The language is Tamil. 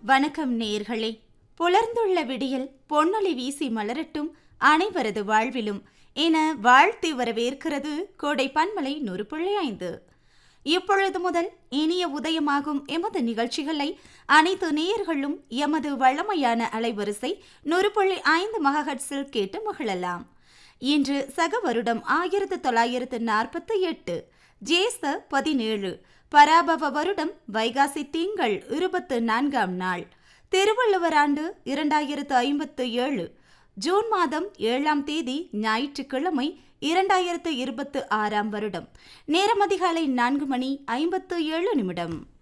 வணக்கம் நேயர்களே. புலர்ந்துள்ள விடியல் பொன்னொளி வீசி மலரட்டும் அனைவரது வாழ்விலும் என வாழ்த்தி வரவேற்கிறது கோடை பன்மலை 100.5. இப்பொழுது முதல் இனிய உதயமாகும் எமது நிகழ்ச்சிகளை அனைத்து நேயர்களும் எமது வழமையான அலைவரிசை 100.5 மெகாஹெர்ட்ஸில் கேட்டு மகிழலாம். இன்று சக வருடம் 1948 ஜேஷ்ட 17 பராபவ வருடம் வைகாசி திங்கள் 24ஆம் நாள், திருவள்ளுவர் ஆண்டு 2057 ஜூன் மாதம் 7ஆம் தேதி ஞாயிற்றுக்கிழமை 2026ஆம் வருடம். நேரம் அதிகாலை 4:57.